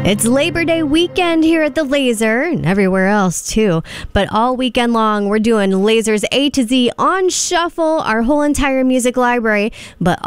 It's Labor Day weekend here at the Laser and everywhere else too. But all weekend long, we're doing Laser's A to Z on shuffle, our whole entire music library. But